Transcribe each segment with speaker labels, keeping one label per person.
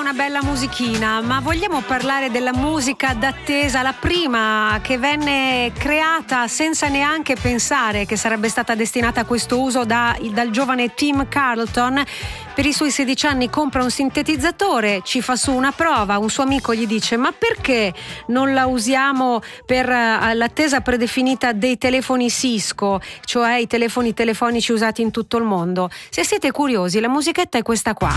Speaker 1: una bella musichina, ma vogliamo parlare della musica d'attesa, la prima che venne creata senza neanche pensare che sarebbe stata destinata a questo uso dal giovane Tim Carlton. Per i suoi 16 anni compra un sintetizzatore, ci fa su una prova, un suo amico gli dice: ma perché non la usiamo per l'attesa predefinita dei telefoni Cisco, cioè i telefoni telefonici usati in tutto il mondo? Se siete curiosi, la musichetta è questa qua,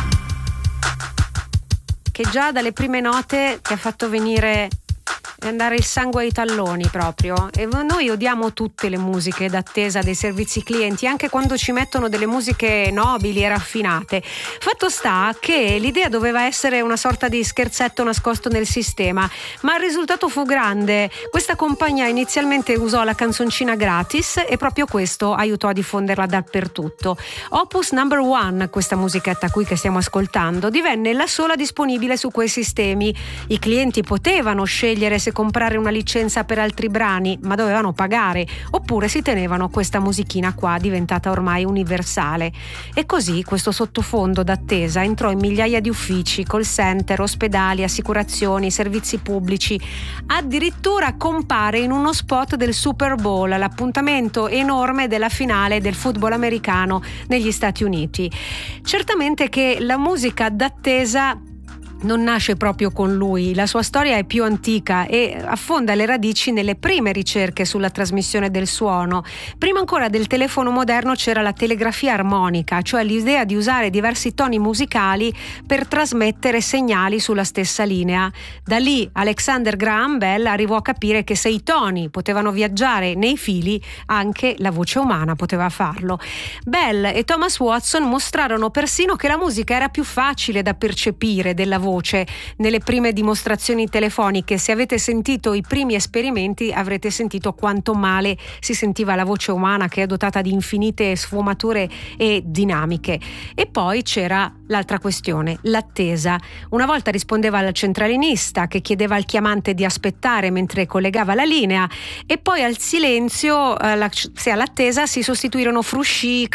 Speaker 1: che già dalle prime note ti ha fatto venire andare il sangue ai talloni proprio. E noi odiamo tutte le musiche d'attesa dei servizi clienti, anche quando ci mettono delle musiche nobili e raffinate. Fatto sta che l'idea doveva essere una sorta di scherzetto nascosto nel sistema, ma il risultato fu grande. Questa compagnia inizialmente usò la canzoncina gratis e proprio questo aiutò a diffonderla dappertutto. Opus Number One, questa musichetta qui che stiamo ascoltando, divenne la sola disponibile su quei sistemi. I clienti potevano scegliere se comprare una licenza per altri brani, ma dovevano pagare, oppure si tenevano questa musichina qua diventata ormai universale. E così questo sottofondo d'attesa entrò in migliaia di uffici, call center, ospedali, assicurazioni, servizi pubblici. Addirittura compare in uno spot del Super Bowl, l'appuntamento enorme della finale del football americano negli Stati Uniti. Certamente che la musica d'attesa non nasce proprio con lui, la sua storia è più antica e affonda le radici nelle prime ricerche sulla trasmissione del suono. Prima ancora del telefono moderno c'era la telegrafia armonica, cioè l'idea di usare diversi toni musicali per trasmettere segnali sulla stessa linea. Da lì Alexander Graham Bell arrivò a capire che se i toni potevano viaggiare nei fili, anche la voce umana poteva farlo. Bell e Thomas Watson mostrarono persino che la musica era più facile da percepire della voce. Nelle prime dimostrazioni telefoniche, se avete sentito i primi esperimenti, avrete sentito quanto male si sentiva la voce umana, che è dotata di infinite sfumature e dinamiche. E poi c'era l'altra questione, l'attesa. Una volta rispondeva al centralinista che chiedeva al chiamante di aspettare mentre collegava la linea, e poi al silenzio, all'attesa si sostituirono frusci,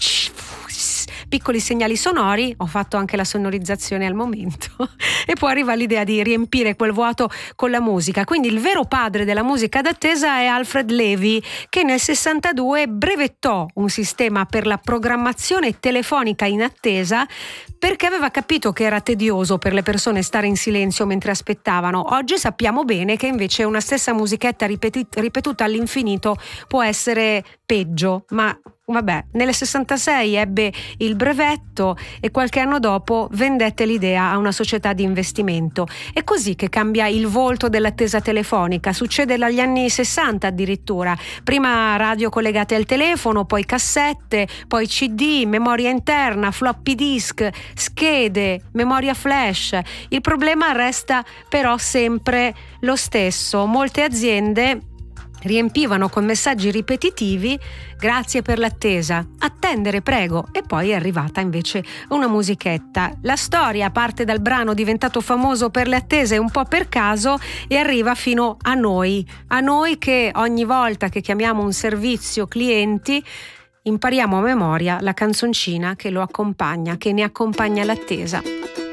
Speaker 1: piccoli segnali sonori. Ho fatto anche la sonorizzazione al momento e poi arriva l'idea di riempire quel vuoto con la musica. Quindi il vero padre della musica d'attesa è Alfred Levy, che nel 62 brevettò un sistema per la programmazione telefonica in attesa, perché aveva capito che era tedioso per le persone stare in silenzio mentre aspettavano. Oggi sappiamo bene che invece una stessa musichetta ripetuta all'infinito può essere peggio, ma vabbè, nel 66 ebbe il brevetto e qualche anno dopo vendette l'idea a una società di investimento. È così che cambia il volto dell'attesa telefonica. Succede dagli anni 60 addirittura. Prima radio collegate al telefono, poi cassette, poi CD, memoria interna, floppy disk, schede, memoria flash. Il problema resta però sempre lo stesso. Molte aziende riempivano con messaggi ripetitivi: grazie per l'attesa, attendere prego, e poi è arrivata invece una musichetta. La storia parte dal brano diventato famoso per le attese un po' per caso e arriva fino a noi che ogni volta che chiamiamo un servizio clienti impariamo a memoria la canzoncina che lo accompagna, che ne accompagna l'attesa.